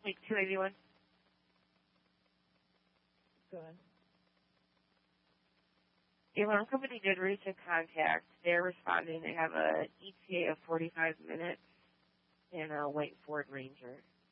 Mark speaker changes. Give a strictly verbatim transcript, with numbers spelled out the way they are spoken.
Speaker 1: Like two eighty-one.
Speaker 2: Go ahead.
Speaker 1: The alarm company did recent contact. They're responding. They have a E T A of forty-five minutes and a white Ford Ranger.